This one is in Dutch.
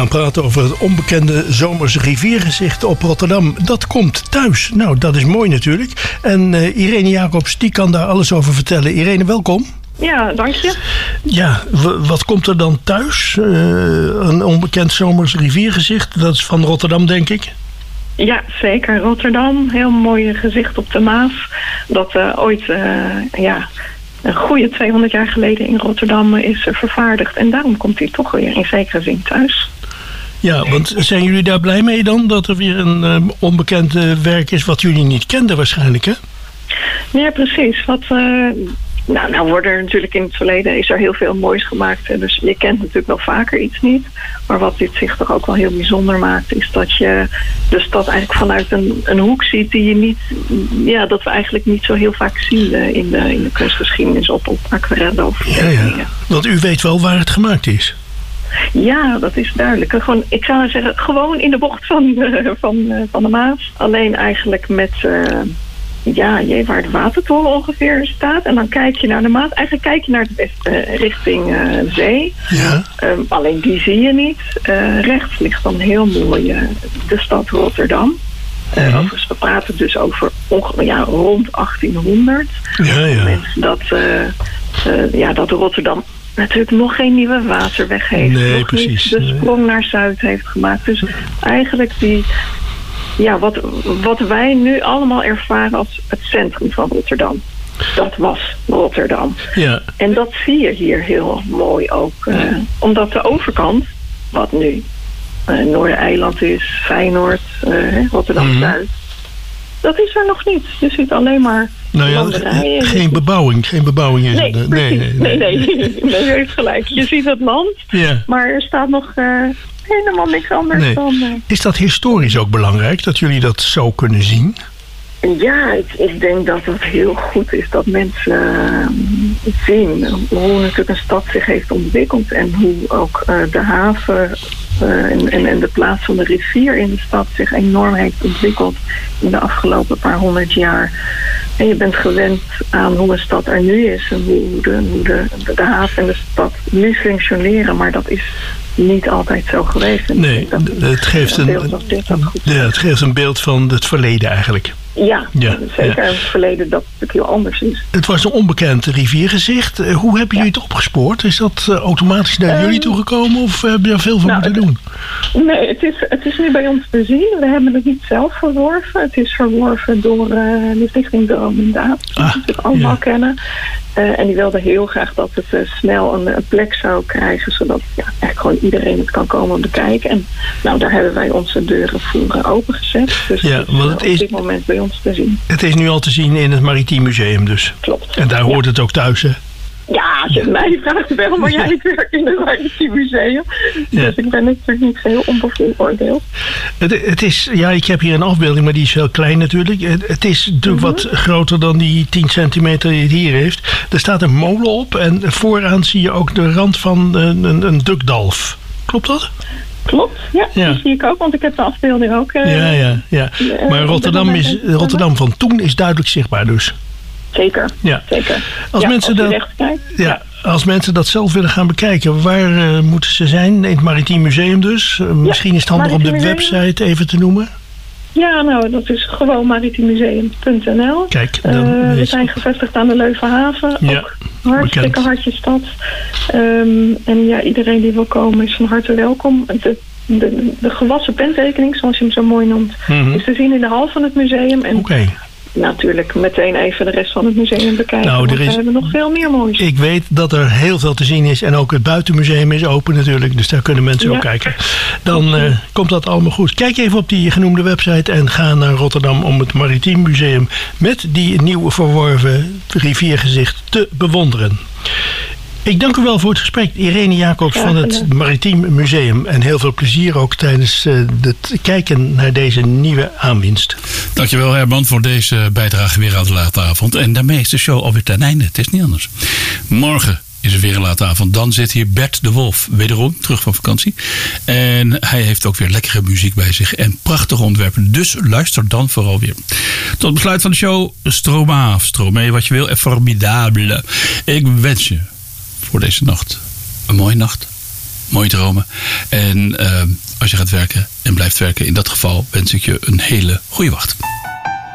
gaan praten over het onbekende zomerse riviergezicht op Rotterdam. Dat komt thuis. Nou, dat is mooi natuurlijk. En Irene Jacobs, die kan daar alles over vertellen. Irene, welkom. Ja, dank je. Ja, wat komt er dan thuis? Een onbekend zomers riviergezicht. Dat is van Rotterdam, denk ik. Ja, zeker. Rotterdam. Heel mooi gezicht op de Maas. Dat ooit een goede 200 jaar geleden in Rotterdam is vervaardigd. En daarom komt hij toch weer in zekere zin thuis. Ja, want zijn jullie daar blij mee dan? Dat er weer een onbekend werk is wat jullie niet kenden waarschijnlijk, hè? Ja, precies. Nou worden er natuurlijk in het verleden is er heel veel moois gemaakt. Dus je kent natuurlijk wel vaker iets niet. Maar wat dit zich toch ook wel heel bijzonder maakt, is dat je de stad eigenlijk vanuit een hoek ziet die je niet, dat we eigenlijk niet zo heel vaak zien in de kunstgeschiedenis op aquarellen of dingen. Want u weet wel waar het gemaakt is. Ja, dat is duidelijk. Ik zou zeggen, gewoon in de bocht van de Maas. Alleen eigenlijk met waar de Watertoren ongeveer staat. En dan kijk je naar de Maas. Eigenlijk kijk je naar het westen, richting zee. Ja. Alleen die zie je niet. Rechts ligt dan heel mooi de stad Rotterdam. Overigens, we praten dus over rond 1800. Dat Rotterdam natuurlijk nog geen nieuwe waterweg heeft. Nee, nog precies. Niet de sprong naar Zuid heeft gemaakt. Dus eigenlijk wat wij nu allemaal ervaren als het centrum van Rotterdam. Dat was Rotterdam. Ja. En dat zie je hier heel mooi ook. Omdat de overkant, wat nu Noordereiland is, Feyenoord, Rotterdam-Zuid. Dat is er nog niet. Je ziet alleen maar landerijen. Geen bebouwing is het. Nee, u heeft gelijk. Je ziet het land, maar er staat nog helemaal niks anders dan. Is dat historisch ook belangrijk, dat jullie dat zo kunnen zien? Ja, ik denk dat het heel goed is dat mensen zien hoe natuurlijk een stad zich heeft ontwikkeld en hoe ook de haven en de plaats van de rivier in de stad zich enorm heeft ontwikkeld in de afgelopen paar 100 jaar. En je bent gewend aan hoe een stad er nu is en hoe de haven en de stad nu functioneren, maar dat is niet altijd zo geweest. Nee, het geeft een beeld van het verleden eigenlijk. Ja, zeker het verleden dat natuurlijk heel anders is. Het was een onbekend riviergezicht. Hoe hebben jullie het opgespoord? Is dat automatisch naar jullie toegekomen of hebben jullie er veel voor moeten doen? Nee, het is nu bij ons te zien. We hebben het niet zelf verworven. Het is verworven door de Stichting Droom en Daad. Die we natuurlijk allemaal kennen. En die wilde heel graag dat het snel een plek zou krijgen, zodat echt gewoon iedereen het kan komen bekijken. En daar hebben wij onze deuren voor opengezet. Dus het is op dit moment bij ons te zien. Het is nu al te zien in het Maritiem Museum dus. Klopt. En daar hoort het ook thuis, hè? Ja, als je mij vraagt wel, maar ik werk in het Maritiem Museum. Dus ik ben natuurlijk niet heel onbevooroordeeld. Het is, ik heb hier een afbeelding, maar die is heel klein natuurlijk. Het is natuurlijk wat groter dan die 10 centimeter die het hier heeft. Er staat een molen op en vooraan zie je ook de rand van een dukdalf. Klopt dat? Klopt, die zie ik ook, want ik heb de afbeelding ook. Maar Rotterdam van toen is duidelijk zichtbaar dus. Zeker, zeker. Als mensen dat zelf willen gaan bekijken, waar moeten ze zijn? In het Maritiem Museum dus. Misschien is het handig om de website even te noemen. Ja, dat is gewoon maritimmuseum.nl. Kijk, we zijn gevestigd aan de Leuvenhaven. Ook hartstikke hartje stad. En iedereen die wil komen is van harte welkom. De gewassen pentekening, zoals je hem zo mooi noemt, is te zien in de hal van het museum. En natuurlijk meteen even de rest van het museum bekijken. We hebben nog veel meer moois. Ik weet dat er heel veel te zien is. En ook het buitenmuseum is open natuurlijk. Dus daar kunnen mensen ook kijken. Dan komt dat allemaal goed. Kijk even op die genoemde website. En ga naar Rotterdam om het Maritiem Museum met die nieuw verworven riviergezicht te bewonderen. Ik dank u wel voor het gesprek, Irene Jacobs van het Maritiem Museum. En heel veel plezier ook tijdens het kijken naar deze nieuwe aanwinst. Dankjewel Herman voor deze bijdrage weer aan de late avond. En daarmee is de show alweer ten einde. Het is niet anders. Morgen is er weer een late avond. Dan zit hier Bert de Wolf, wederom terug van vakantie. En hij heeft ook weer lekkere muziek bij zich en prachtige ontwerpen. Dus luister dan vooral weer. Tot besluit van de show, stroom mee wat je wil en formidabele. Ik wens je voor deze nacht een mooie nacht, mooie dromen En als je gaat werken en blijft werken, in dat geval wens ik je een hele goede wacht.